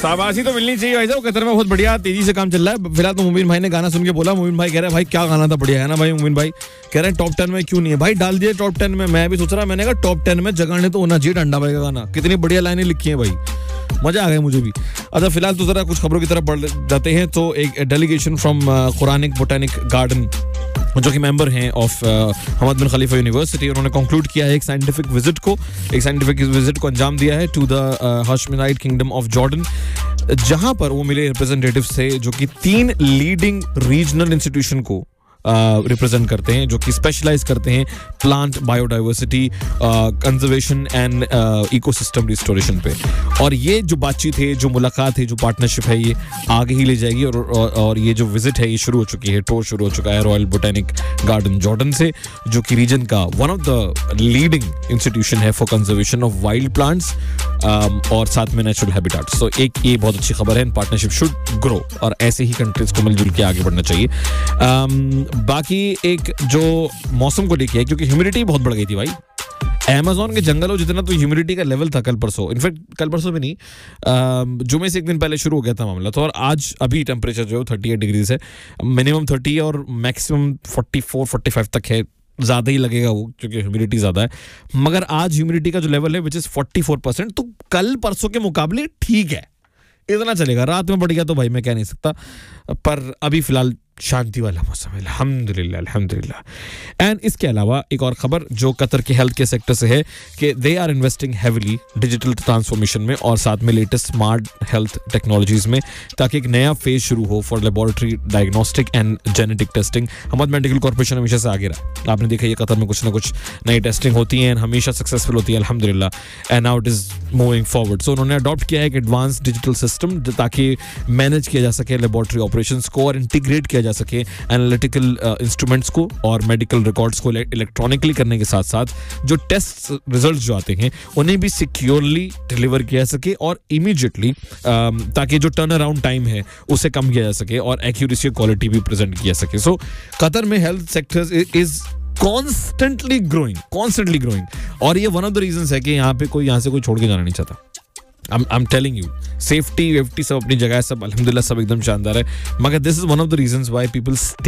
शाबाशी तो मिलनी चाहिए भाई साहब। कतर में बहुत बढ़िया तेजी से काम चल रहा है। फिलहाल तो मुबीन भाई ने गाना सुन के बोला, मुबीन भाई कह रहे हैं भाई क्या गाना था, बढ़िया है ना भाई। मुबीन भाई कह रहे हैं टॉप 10 में क्यों नहीं है भाई, डाल दिए टॉप 10 में। मैं भी सोच रहा, मैंने कहा टॉप 10 में जगह ने तो होना चाहिए डंडा भाई का गाना। कितनी बढ़िया लाइनें लिखी हैं भाई, मजा आ गया मुझे भी। अच्छा फिलहाल तो जरा कुछ खबरों की तरफ बढ़ जाते हैं। तो एक delegation from Quranic botanic garden जो कि मेंबर हैं of Hammad bin Khalifa university, उन्होंने कंक्लूड किया है एक साइंटिफिक विजिट को अंजाम दिया है to the हाशमिनाइट kingdom of Jordan, जहां पर वो मिले रिप्रेजेंटेटिव्स से जो कि 3 लीडिंग रीजनल इंस्टीट्यूशन को रिप्रेजेंट करते हैं, जो कि स्पेशलाइज करते हैं plant biodiversity conservation and ecosystem restoration पे। और ये जो बातचीत है, जो मुलाकात है, जो पार्टनरशिप है, ये आगे ही ले जाएगी। और ये जो विजिट है ये शुरू हो चुकी है, टूर शुरू हो चुका है रॉयल बोटेनिक गार्डन जॉर्डन से, जो कि रीजन का one of the leading institution है for conservation of wild plants और साथ में नेचुरल हैबिटाट्स। तो एक ये बहुत अच्छी खबर है, पार्टनरशिप शुड ग्रो और ऐसे ही कंट्रीज को मिलजुल के आगे बढ़ना चाहिए। बाकी एक जो मौसम को लेके है, क्योंकि ह्यूमिडिटी बहुत बढ़ गई थी भाई। अमेज़न के जंगलों जितना तो ह्यूमिडिटी का लेवल था कल परसों, इनफैक्ट कल परसों भी नहीं, जुमे से एक दिन पहले शुरू हो गया था मामला। तो और आज अभी टेम्परेचर जो है 38 डिग्री है, मिनिमम 30 और मैक्सिमम 44-45 तक है। ज़्यादा ही लगेगा वो क्योंकि ह्यूमिडिटी ज़्यादा है, मगर आज ह्यूमिडिटी का जो लेवल है विच इज़ 44%, तो कल परसों के मुकाबले ठीक है, इतना चलेगा। रात में बढ़ गया तो भाई मैं कह नहीं सकता, पर अभी फिलहाल शांति वाला मौसम है, अल्हम्दुलिल्लाह अल्हम्दुलिल्लाह। एंड इसके अलावा एक और खबर जो कतर के हेल्थ केयर सेक्टर से है कि they are investing heavily digital transformation में और साथ में लेटेस्ट स्मार्ट हेल्थ टेक्नोलॉजीज में, ताकि एक नया फेज शुरू हो for laboratory diagnostic and genetic testing. Hammad medical corporation हमेशा से आगे रहा, आपने देखा ये कतर में कुछ ना कुछ नई टेस्टिंग होती हैं, हमेशा सक्सेसफुल होती है अल्हम्दुलिल्लाह, and now it is moving forward. सो उन्होंने अडॉप्ट किया है एक एडवांस डिजिटल सिस्टम ताकि मैनेज किया जा सके लेबोरेटरी ऑपरेशंस को और इंटीग्रेट किया जा सके एनालिटिकल इंस्ट्रूमेंट्स को और मेडिकल रिकॉर्ड्स को इलेक्ट्रॉनिकली करने के साथ साथ जो टेस्ट रिजल्ट्स जो आते हैं उन्हें भी सिक्योरली डिलीवर किया जा सके और इमीडिएटली, ताकि जो टर्न अराउंड टाइम है उसे कम किया जा सके और एक्यूरेसी क्वालिटी भी प्रेजेंट किया जा सके। सो कतर में health sector is constantly growing और ये वन ऑफ द रीजंस है कि यहाँ से कोई छोड़ के जाना नहीं चाहता। I'm telling you, सेफ्टी सब अपनी जगह है, सब अल्हम्दुलिल्लाह सब एकदम शानदार है, मगर this is one of the reasons why people stay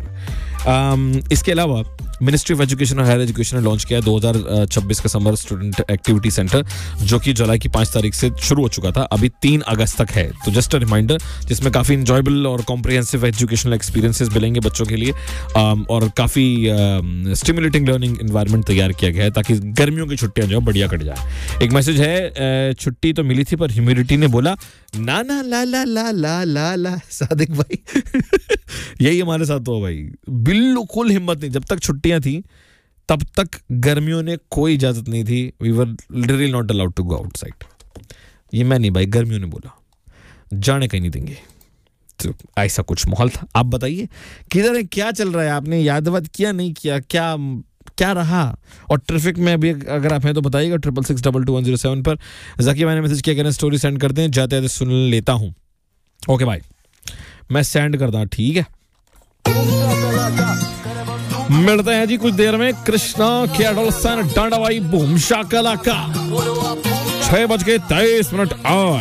here. इसके अलावा मिनिस्ट्री ऑफ एजुकेशन और हायर एजुकेशन ने लॉन्च किया 2026 का समर स्टूडेंट एक्टिविटी सेंटर, जो कि जुलाई की 5 तारीख से शुरू हो चुका था, अभी 3 अगस्त तक है। तो जस्ट अ रिमाइंडर, जिसमें काफ़ी इंजॉयबल और कॉम्प्रिहेंसिव एजुकेशनल एक्सपीरियंसेस मिलेंगे बच्चों के लिए और काफ़ी स्टिमुलेटिंग लर्निंग एनवायरनमेंट तैयार किया गया है ताकि गर्मियों की छुट्टियां जो बढ़िया कट जाए। एक मैसेज है, छुट्टी तो मिली थी पर ह्यूमिडिटी ने बोला ना ना ला ला ला ला ला ला। सादिक भाई यही हमारे साथ हुआ भाई, बिल्कुल हिम्मत नहीं। जब तक छुट्टियां थी तब तक गर्मियों ने कोई इजाजत नहीं थी, we were literally not allowed to go outside. ये मैं नहीं भाई, गर्मियों ने बोला जाने कहीं नहीं देंगे। तो ऐसा कुछ माहौल था। आप बताइए किधर है, क्या चल रहा है, आपने याद किया नहीं किया, क्या रहा? और ट्रैफिक में अभी अगर आप हैं तो बताइएगा 66622107 पर। जाकिर मैंने मैसेज किया, कहना स्टोरी सेंड करते हैं, जाते जाते सुन लेता हूँ। ओके भाई, मैं सेंड करता हूँ, ठीक है। मिलते हैं जी कुछ देर में। कृष्णा केडलसन डांडा भाई बूम शाकलाका 6:23 आज।